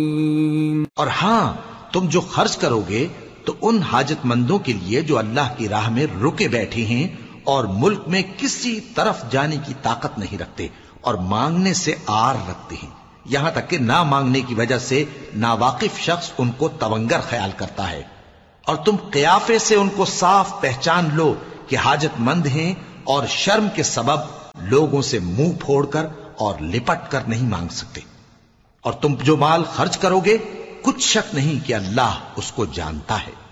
और हां, तुम जो खर्च करोगे तो उन हाजतमंदों के लिए जो अल्लाह की राह में रुके बैठे हैं और मुल्क में किसी तरफ जाने की ताकत नहीं रखते और मांगने से आर रखते हैं, यहां तक कि ना मांगने की वजह से नावाकिफ शख्स उनको तवंगर ख्याल करता है। और तुम क़ियाफे से उनको साफ पहचान लो कि हाजतमंद हैं और शर्म के सबब लोगों से मुंह फोड़कर और लिपट कर नहीं मांग सकते। और तुम जो माल खर्च करोगे, कुछ शक नहीं कि अल्लाह उसको जानता है।